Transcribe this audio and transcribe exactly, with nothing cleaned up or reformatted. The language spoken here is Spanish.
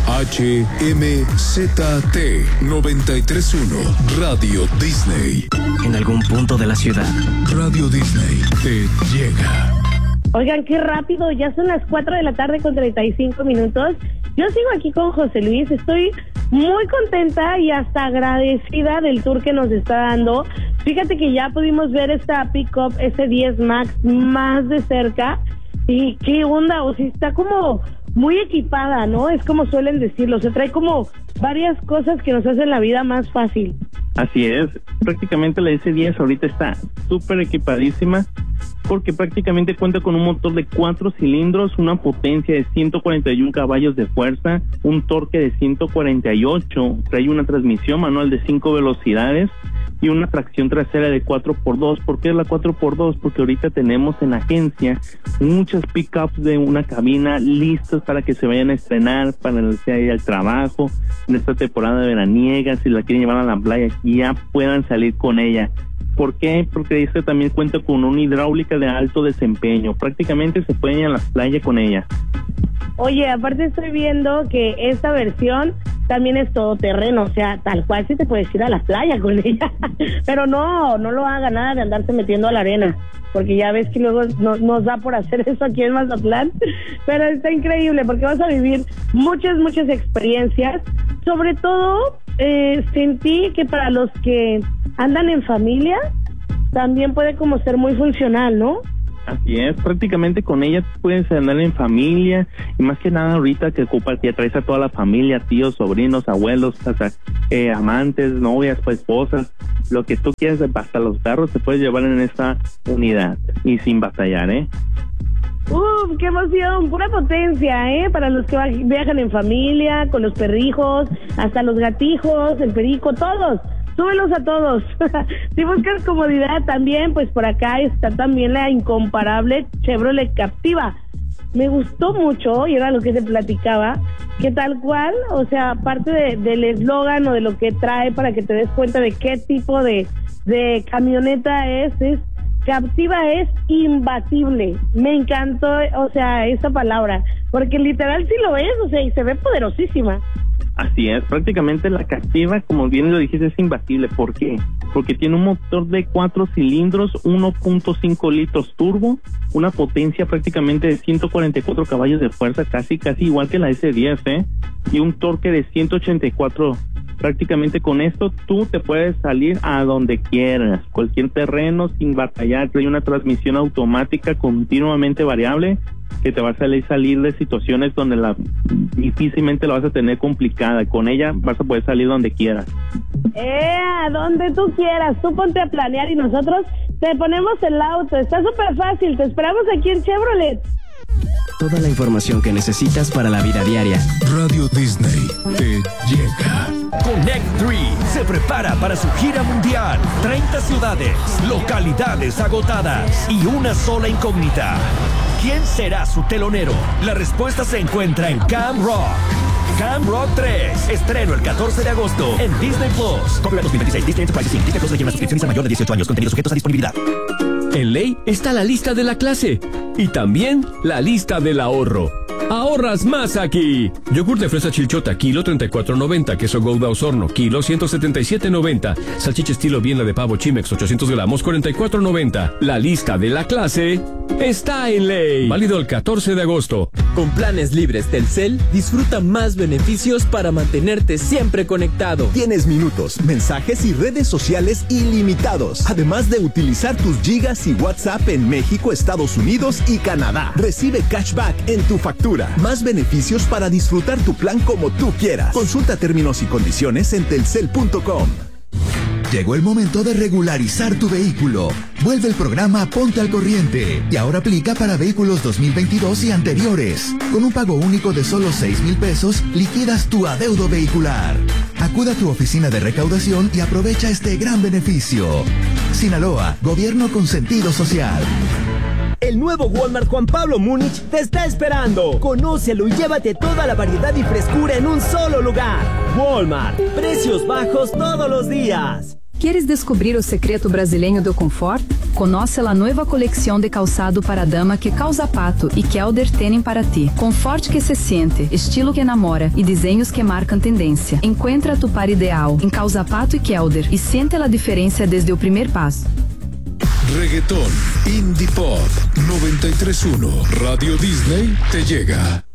H M Z T noventa y tres punto uno Radio Disney. En algún punto de la ciudad, Radio Disney te llega. Oigan, qué rápido, ya son las cuatro de la tarde con treinta y cinco minutos. Yo sigo aquí con José Luis, estoy muy contenta y hasta agradecida del tour que nos está dando. Fíjate que ya pudimos ver esta Pickup S diez Max más de cerca. Y qué onda, o sea, está como muy equipada, ¿no? Es como suelen decirlo, se trae como varias cosas que nos hacen la vida más fácil. Así es, prácticamente la S diez ahorita está súper equipadísima porque prácticamente cuenta con un motor de cuatro cilindros, una potencia de ciento cuarenta y uno caballos de fuerza, un torque de ciento cuarenta y ocho, trae una transmisión manual de cinco velocidades y una tracción trasera de cuatro por dos. ¿Por qué la cuatro por dos? Porque ahorita tenemos en agencia muchas pickups de una cabina listas para que se vayan a estrenar, para ir al trabajo, en esta temporada veraniega, si la quieren llevar a la playa, ya puedan salir con ella. ¿Por qué? Porque esta también cuenta con una hidráulica de alto desempeño. Prácticamente se pueden ir a la playa con ella. Oye, aparte estoy viendo que esta versión también es todoterreno, o sea, tal cual sí te puedes ir a la playa con ella, pero no, no lo haga nada de andarse metiendo a la arena, porque ya ves que luego no, nos da por hacer eso aquí en Mazatlán, pero está increíble porque vas a vivir muchas, muchas experiencias. Sobre todo, eh, sentí que para los que andan en familia, también puede como ser muy funcional, ¿no? Así es, prácticamente con ella puedes andar en familia y más que nada ahorita que ocupa, que traes a toda la familia, tíos, sobrinos, abuelos, hasta eh, amantes, novias, pues, esposas, lo que tú quieras, hasta los carros te puedes llevar en esta unidad y sin batallar, ¿eh? ¡Uf, qué emoción! Pura potencia, ¿eh? Para los que viajan en familia, con los perrijos, hasta los gatijos, el perico, todos. Súbelos a todos. Si buscas comodidad también, pues por acá está también la incomparable Chevrolet Captiva. Me gustó mucho, y era lo que se platicaba, que tal cual, o sea, parte de, del eslogan o de lo que trae para que te des cuenta de qué tipo de, de camioneta es, es Captiva es imbatible. Me encantó, o sea, esa palabra, porque literal sí lo es, o sea, y se ve poderosísima. Así es, prácticamente la Captiva, como bien lo dijiste, es imbatible. ¿Por qué? Porque tiene un motor de cuatro cilindros, uno punto cinco litros turbo, una potencia prácticamente de ciento cuarenta y cuatro caballos de fuerza, casi casi igual que la S diez, ¿eh? Y un torque de ciento ochenta y cuatro. Prácticamente con esto tú te puedes salir a donde quieras, cualquier terreno sin batallar. Trae una transmisión automática continuamente variable que te va a salir salir de situaciones donde la difícilmente la vas a tener complicada. Con ella vas a poder salir donde quieras. Eh, a donde tú quieras, tú ponte a planear y nosotros te ponemos el auto. Está súper fácil, te esperamos aquí en Chevrolet. Toda la información que necesitas para la vida diaria. Radio Disney te llega. Connect tres se prepara para su gira mundial. treinta ciudades, localidades agotadas y una sola incógnita. ¿Quién será su telonero? La respuesta se encuentra en Camp Rock. Camp Rock tres, estreno el catorce de agosto en Disney Plus. Copyright dos mil veintiséis, Disney Enterprise Inc. Disney Plus requiere una suscripción a mayor de dieciocho años. Contenidos sujetos a disponibilidad. En Ley está la lista de la clase y también la lista del ahorro. Ahorras más aquí. Yogur de fresa Chilchota, kilo treinta y cuatro noventa. Queso Gouda Osorno, kilo ciento setenta y siete noventa. Salchicha estilo Viena de pavo Chimex, ochocientos gramos, cuarenta y cuatro noventa. La lista de la clase está en Ley. Válido el catorce de agosto. Con planes libres Telcel, disfruta más beneficios para mantenerte siempre conectado. Tienes minutos, mensajes y redes sociales ilimitados, además de utilizar tus gigas y WhatsApp en México, Estados Unidos y Canadá. Recibe cashback en tu factura. Más beneficios para disfrutar tu plan como tú quieras. Consulta términos y condiciones en telcel punto com. Llegó el momento de regularizar tu vehículo. Vuelve el programa Ponte al Corriente y ahora aplica para vehículos dos mil veintidós y anteriores. Con un pago único de solo seis mil pesos, liquidas tu adeudo vehicular. Acuda a tu oficina de recaudación y aprovecha este gran beneficio. Sinaloa, gobierno con sentido social. El nuevo Walmart Juan Pablo Múnich te está esperando. Conócelo y llévate toda la variedad y frescura en un solo lugar. Walmart, precios bajos todos los días. ¿Quieres descobrir o secreto brasileño do conforto? Conoce a nova coleção de calçado para dama que Causa Pato e Kelder têm para ti. Conforto que se siente, estilo que enamora e desenhos que marcam tendência. Encuentra tu par ideal em Causa Pato e Kelder e siente a diferença desde o primeiro passo. Reggaetón, Indie Pop, noventa y tres punto uno, Radio Disney te llega.